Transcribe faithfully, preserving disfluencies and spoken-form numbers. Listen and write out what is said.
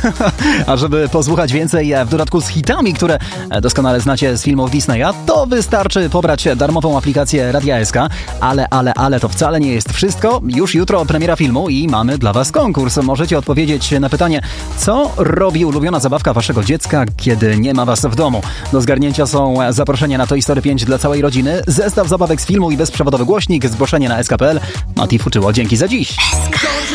A żeby posłuchać więcej, w dodatku z hitami, które doskonale znacie z filmów Disneya, to wystarczy pobrać darmową aplikację Radia S K. Ale, ale, ale to wcale nie jest wszystko. Już jutro premiera filmu i mamy dla Was konkurs. Możecie odpowiedzieć na pytanie, co robi ulubiona zabawka Waszego dziecka, kiedy nie ma Was w domu. Do zgarnięcia są zaproszenia na Toy Story pięć dla całej rodziny, zestaw zabawek z filmu i bezprzewodowy głośnik, zgłoszenie na S K kropka P L. Mati Fuczyło, dzięki za dziś.